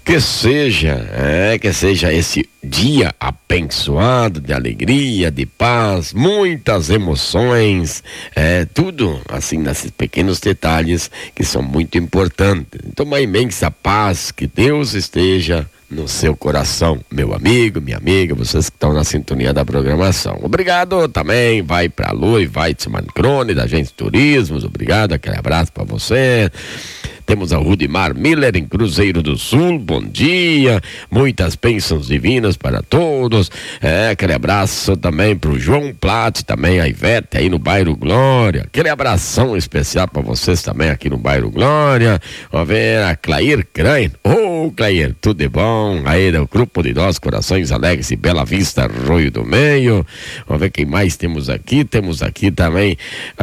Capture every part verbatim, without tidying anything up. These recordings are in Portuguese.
Que seja, é, que seja esse dia abençoado de alegria, de paz, muitas emoções, é, tudo assim nesses pequenos detalhes que são muito importantes. Então, uma imensa paz, que Deus esteja no seu coração, meu amigo, minha amiga, vocês que estão na sintonia da programação. Obrigado também, vai pra Lu e vai de Mancrone, da Agência Turismos, obrigado, aquele abraço para você. Temos a Rudimar Miller em Cruzeiro do Sul, bom dia, muitas bênçãos divinas para todos, é, aquele abraço também pro João Plat, também a Ivete aí no bairro Glória, aquele abração especial para vocês também aqui no bairro Glória. Vamos ver a Clair Crane, ô oh, Clair, tudo de bom, aí do grupo de nós, Corações Alegres e Bela Vista, Arroio do Meio. Vamos ver quem mais temos aqui, temos aqui também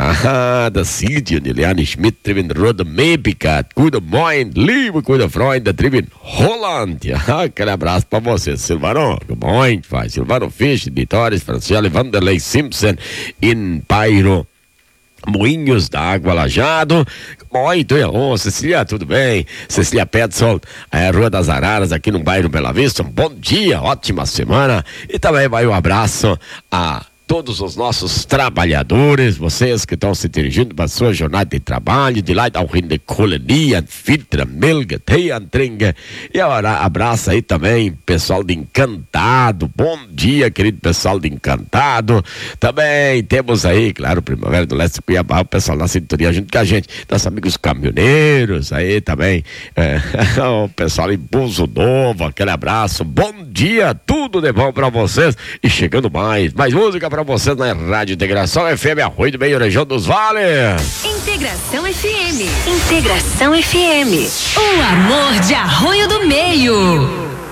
a da Cídia, Liliane Schmidt, Triven Roda Mepicat, Cuida Moin, Liebe, Cuida Freund, da Triven Holland. Aquele abraço pra você, Silvano, Moin, faz, Silvano Fisch, Vitórias, Franciele, Vanderlei Simpson, em Pairo, Moinhos da Água Lajado. Muito bom, Cecília, tudo bem? Cecília Petzold, é, Rua das Araras, aqui no bairro Bela Vista. Um bom dia, ótima semana. E também vai um abraço a todos os nossos trabalhadores, vocês que estão se dirigindo para a sua jornada de trabalho, de lá ao Rio de Colania, Fitra, Melga, Teiantringa, e agora abraço aí também pessoal de Encantado, bom dia querido pessoal de Encantado, também temos aí, claro, Primavera do Leste Cuiabá, o pessoal da sintonia junto com a gente, nossos amigos caminhoneiros, aí também, é, o pessoal em Pouso Novo, aquele abraço, bom dia, tudo de bom para vocês, e chegando mais, mais música para vocês na Rádio Integração F M, Arroio do Meio, região dos Vales. Integração F M. Integração F M. O amor de Arroio do Meio.